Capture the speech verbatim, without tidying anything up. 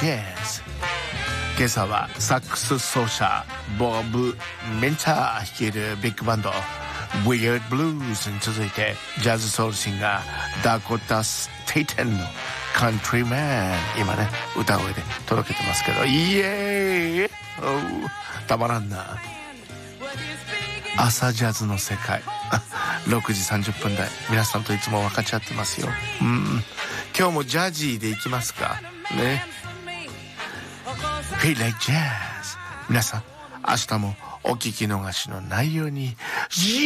Jazz。今朝はサックス奏者ボブ・メンター率いるビッグバンド Weird Blues に続いてジャズソウルシンガーダコタ・ステイテンの Countryman 今ね歌声で届けてますけどイエーイ、たまらんな。朝ジャズの世界ろくじさんじゅっぷん台皆さんといつも分かち合ってますよ。うん、今日もジャジーでいきますかね。Feel like jazz。皆さん明日もお聞き逃しのないように。